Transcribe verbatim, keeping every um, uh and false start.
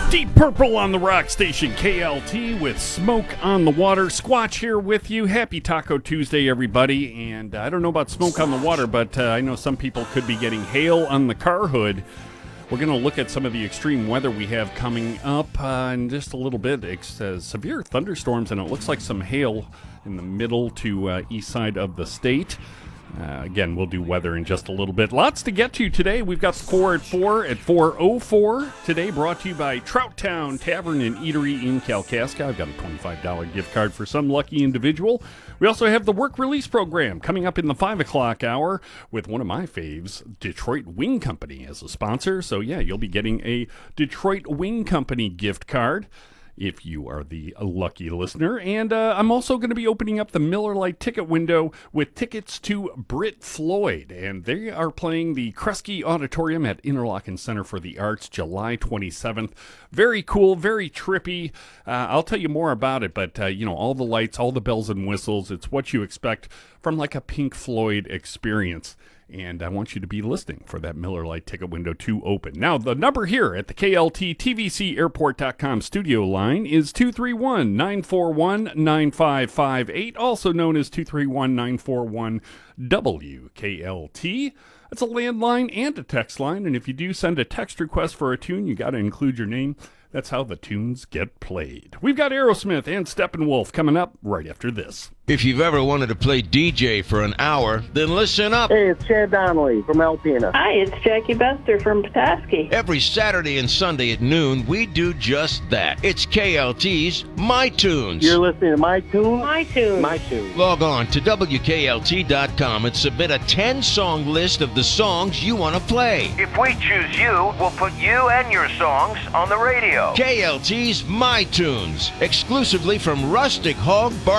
Deep Purple on the rock station K L T with Smoke on the Water. Squatch here with you. Happy Taco Tuesday, everybody. And uh, I don't know about smoke on the water, but uh, I know some people could be getting hail on the car hood. We're going to look at some of the extreme weather we have coming up uh, in just a little bit. It's uh, severe thunderstorms, and it looks like some hail in the middle to uh, east side of the state. Uh, again, we'll do weather in just a little bit. Lots to get to today. We've got Score at four at four oh four. Today brought to you by Trout Town Tavern and Eatery in Kalkaska. I've got a twenty-five dollars gift card for some lucky individual. We also have the work release program coming up in the five o'clock hour with one of my faves, Detroit Wing Company, as a sponsor. So, yeah, you'll be getting a Detroit Wing Company gift card if you are the lucky listener. And uh, I'm also going to be opening up the Miller Lite ticket window with tickets to Brit Floyd. And they are playing the Kresge Auditorium at Interlochen Center for the Arts July twenty-seventh. Very cool, very trippy. Uh, I'll tell you more about it, but, uh, you know, all the lights, all the bells and whistles, it's what you expect from like a Pink Floyd experience. And I want you to be listening for that Miller Lite ticket window to open. Now, the number here at the K L T T V C Airport dot com studio line is two three one, nine four one, nine five five eight, also known as two three one, nine four one, W K L T. That's a landline and a text line, and if you do send a text request for a tune, you got to include your name. That's how the tunes get played. We've got Aerosmith and Steppenwolf coming up right after this. If you've ever wanted to play D J for an hour, then listen up. Hey, it's Chad Donnelly from Alpena. Hi, it's Jackie Bester from Petoskey. Every Saturday and Sunday at noon, we do just that. It's K L T's My Tunes. You're listening to My Tune? My Tune. My Tune. Log on to W K L T dot com and submit a ten-song list of the songs you want to play. If we choose you, we'll put you and your songs on the radio. K L T's My Tunes, exclusively from Rustic Hog Bar.